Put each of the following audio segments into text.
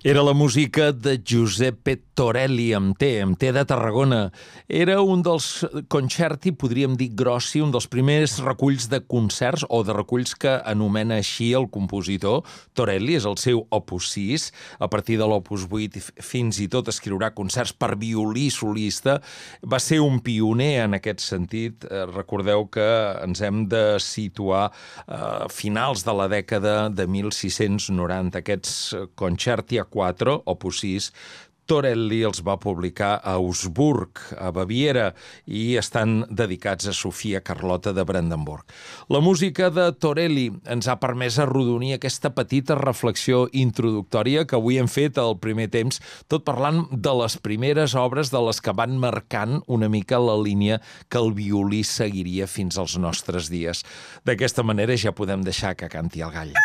Era la música de Giuseppe Torelli, amb T de Tarragona. Era un dels concerti, podríem dir grossi, un dels primers reculls de concerts o de reculls que anomena així el compositor. Torelli és el seu opus 6. A partir de l'opus 8 fins i tot escriurà concerts per violí solista. Va ser un pioner en aquest sentit. Recordeu que ens hem de situar a finals de la dècada de 1690. Aquests concerti a 4, opus 6, Torelli els va publicar a Augsburg, a Baviera, i estan dedicats a Sofia Carlota de Brandenburg. La música de Torelli ens ha permès arrodonir aquesta petita reflexió introductòria que avui hem fet al primer temps, tot parlant de les primeres obres de les que van marcant una mica la línia que el violí seguiria fins als nostres dies. D'aquesta manera ja podem deixar que canti el gall.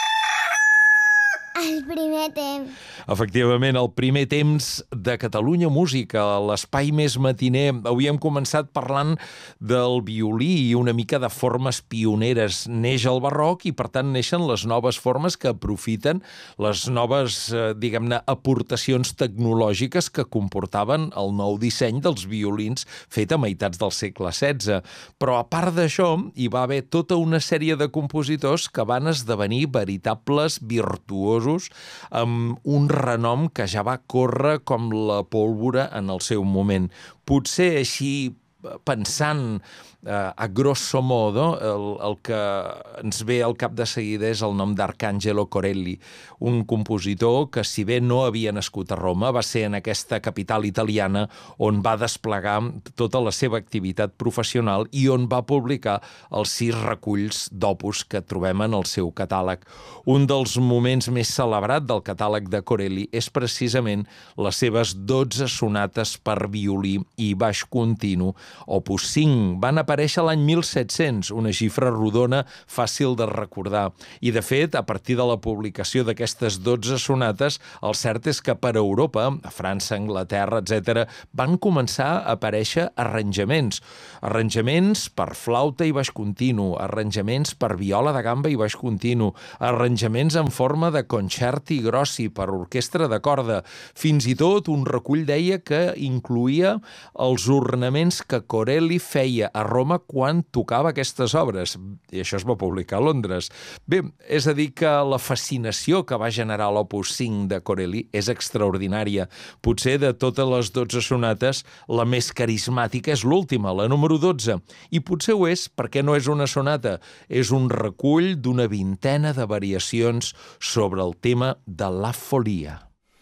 El primer temps. Efectivament, el primer temps de Catalunya Música, l'espai més matiner. Avui hem començat parlant del violí i una mica de formes pioneres. Neix el barroc i, per tant, neixen les noves formes que aprofiten les noves, diguem-ne, aportacions tecnològiques que comportaven el nou disseny dels violins fet a meitats del segle XVI. Però, a part d'això, hi va haver tota una sèrie de compositors que van esdevenir veritables virtuosos amb un renom que ja va córrer com la pólvora en el seu moment. Potser així, pensant a grosso modo, el que ens ve al cap de seguida és el nom d'Arcangelo Corelli, un compositor que, si bé no havia nascut a Roma, va ser en aquesta capital italiana on va desplegar tota la seva activitat professional i on va publicar els 6 reculls d'opus que trobem en el seu catàleg. Un dels moments més celebrats del catàleg de Corelli és precisament les seves 12 sonates per violí i baix continu, opus 5. Van aparèixer l'any 1700, una xifra rodona fàcil de recordar. I, de fet, a partir de la publicació d'aquestes 12 sonates, el cert és que per Europa, a França, Anglaterra, etc., van començar a aparèixer arranjaments. Arranjaments per flauta i baix continu, arranjaments per viola de gamba i baix continu, arranjaments en forma de concerti grossi per orquestra de corda. Fins i tot un recull deia que incloïa els ornaments que Corelli feia a Roma quan tocava aquestes obres. I això es va publicar a Londres. Bé, és a dir que la fascinació que va generar l'opus 5 de Corelli és extraordinària. Potser de totes les 12 sonates, la més carismàtica és l'última, la número 12. I potser ho és perquè no és una sonata, és un recull d'una vintena de variacions sobre el tema de la folia.